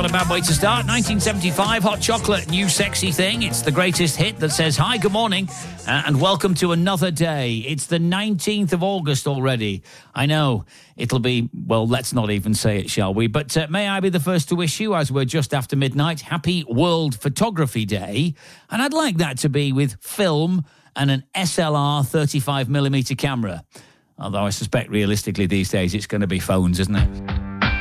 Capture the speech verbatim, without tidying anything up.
a bad way to start. nineteen seventy-five, Hot Chocolate, New Sexy Thing. It's the greatest hit that says, hi, good morning, uh, and welcome to another day. It's the nineteenth of August already. I know, it'll be, well, let's not even say it, shall we? But uh, may I be the first to wish you, as we're just after midnight, happy World Photography Day. And I'd like that to be with film and an S L R thirty-five millimeter camera. Although I suspect realistically these days it's going to be phones, isn't it?